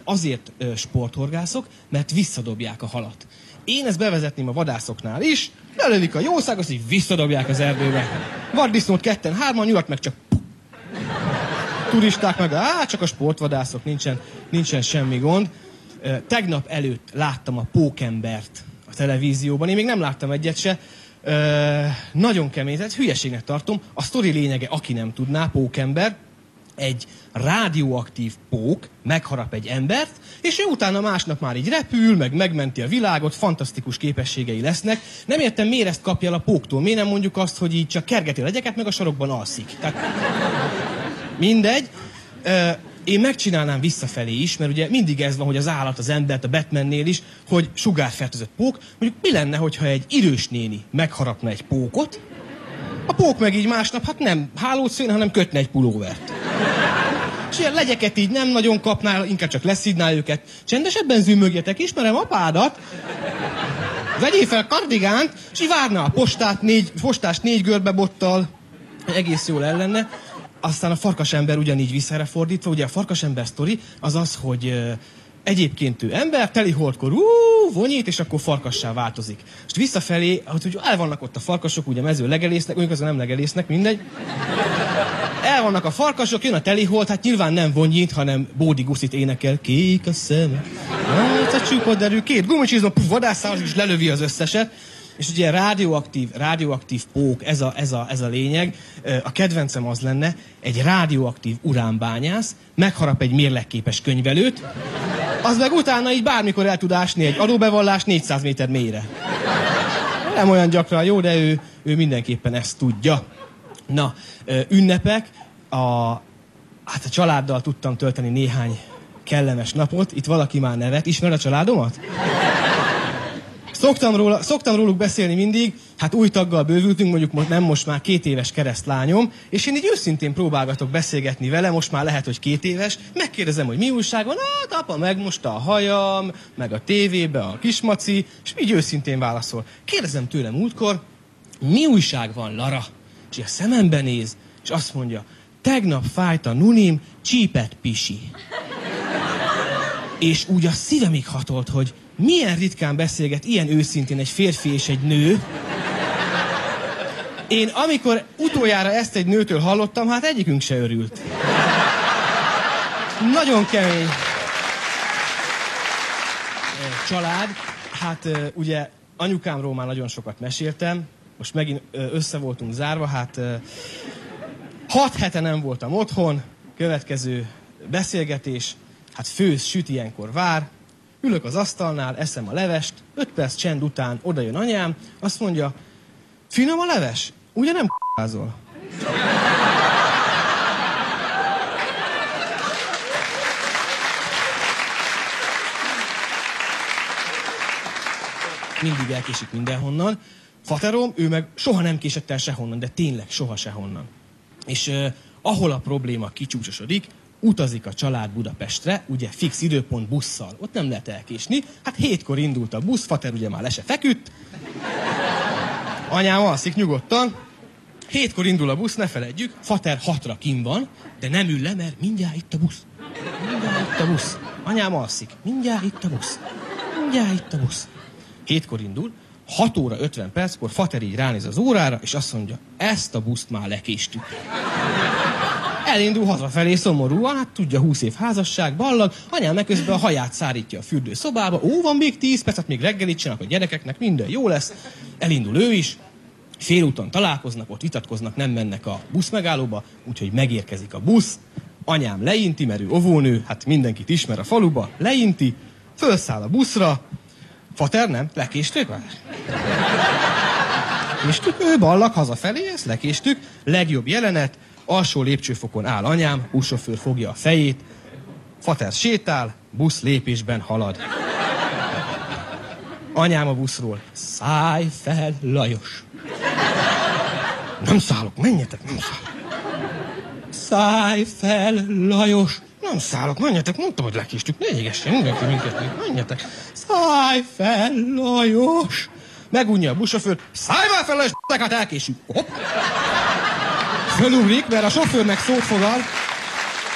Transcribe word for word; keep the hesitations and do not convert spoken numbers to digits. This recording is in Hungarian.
azért ö, sporthorgászok, mert visszadobják a halat. Én ezt bevezetném a vadászoknál is, lelövik a jószágot, azt így visszadobják az erdőbe. Vaddisznót ketten, hárman, nyulat meg csak... Turisták meg, á, csak a sportvadászok, nincsen, nincsen semmi gond. Tegnap előtt láttam a Pókembert a televízióban, én még nem láttam egyet se. Ö, nagyon kemény, tehát hülyeségnek tartom. A sztori lényege, aki nem tudná, Pókember, egy rádióaktív pók megharap egy embert, és ő utána másnap már így repül, meg megmenti a világot, fantasztikus képességei lesznek. Nem értem, miért ezt kapja el a póktól. Miért nem mondjuk azt, hogy így csak kergeti a legyeket, meg a sarokban alszik. Tehát mindegy. Ö, Én megcsinálnám visszafelé is, mert ugye mindig ez van, hogy az állat, az embert, a Batmannél is, hogy sugárfertőzött pók. Mondjuk mi lenne, hogyha egy idős néni megharapna egy pókot, a pók meg így másnap, hát nem hálót szőne, hanem kötne egy pulóvert. És ilyen legyeket így nem nagyon kapnál, inkább csak leszidnál őket. Csendesebben zümmögjetek, ismerem apádat. Vegyél fel kardigánt, és így várná a postát, négy, postást négy görbebottal. Egész jól ellenne. Aztán a farkasember ugyanígy visszára fordítva, ugye a farkasember sztori az az, hogy uh, egyébként ő ember, teli holdkor, ú, vonyít, és akkor farkassá változik. És visszafelé, hogy el vannak ott a farkasok, ugye mező legelésznek, mondjuk azon nem legelésznek, mindegy. El vannak a farkasok, jön a teli hold, hát nyilván nem vonyít, hanem Bódi Guszit énekel, kék a szeme, hát a csupa derű, két gumicsizma, puf, vadászál, és lelövi az összeset. És ugye rádióaktív, rádióaktív pók, ez a, ez, a, ez a lényeg. A kedvencem az lenne, egy rádióaktív uránbányász megharap egy mérlegképes könyvelőt, az meg utána így bármikor el tud ásni egy adóbevallás négyszáz méter mélyre. Nem olyan gyakran jó, de ő, ő mindenképpen ezt tudja. Na, ünnepek, a, hát a családdal tudtam tölteni néhány kellemes napot. Itt valaki már nevet. Ismered a családomat? Szoktam, róla, szoktam róluk beszélni mindig, hát új taggal bővültünk, mondjuk nem most már két éves keresztlányom, és én így őszintén próbálgatok beszélgetni vele, most már lehet, hogy két éves, megkérdezem, hogy mi újság van, hát apa megmosta a hajam, meg a tévébe a kismaci, és így őszintén válaszol. Kérdezem tőle múltkor, mi újság van, Lara? És a szemembe néz, és azt mondja, tegnap fájt a nunim, csípett pisi. És úgy a szívemig hatolt, hogy milyen ritkán beszélget ilyen őszintén egy férfi és egy nő. Én amikor utoljára ezt egy nőtől hallottam, hát egyikünk se örült. Nagyon kemény. Család. Hát ugye anyukámról már nagyon sokat meséltem. Most megint össze voltunk zárva. Hát hat hete nem voltam otthon. Következő beszélgetés. Hát főz, süt, ilyenkor vár. Ülök az asztalnál, eszem a levest, öt perc csend után odajön anyám, azt mondja, finom a leves? Ugye nem k***ázol? Mindig elkésik mindenhonnan. Faterom, ő meg soha nem késett el sehonnan, de tényleg soha sehonnan. És uh, ahol a probléma kicsúcsosodik, utazik a család Budapestre, ugye fix időpont busszal. Ott nem lehet elkésni. Hát hétkor indult a busz, fater ugye már le se feküdt. Anyám alszik nyugodtan. Hétkor indul a busz, ne feledjük. Fater hatra kin van, de nem ül le, mert mindjárt itt a busz. Mindjárt itt a busz. Anyám alszik. Mindjárt itt a busz. Mindjárt itt a busz. Hétkor indul. hat óra ötven perckor fater így ránéz az órára, és azt mondja, ezt a buszt már lekéstük. Elindul hazafelé szomorúan, hát tudja, húsz év házasság, ballag, anyám meg közben a haját szárítja a fürdőszobába, ó, van még tíz perc, hát még reggelítsenek a gyerekeknek, minden jó lesz. Elindul ő is, félúton találkoznak, ott vitatkoznak, nem mennek a busz megállóba, úgyhogy megérkezik a busz, anyám leinti, mert ő óvónő, hát mindenkit ismer a faluba, leinti, fölszáll a buszra, fater nem, lekéstük már. Késtük, ő ballag hazafelé, ezt lekéstük, legjobb jelenet, alsó lépcsőfokon áll anyám, buszsofőr fogja a fejét, fater sétál, busz lépésben halad. Anyám a buszról, szállj fel, Lajos! Nem szállok, menjetek, nem szállok. Szállj fel, Lajos! Nem szállok, menjetek, mondtam, hogy lekéstük, ne égessen mindenki minket, menjetek. Szállj fel, Lajos! Megunja a buszsofőr, szállj már fel, Lajos, hát elkésünk. Hopp! Fölugrik, mert a sofőrnek szót fogad.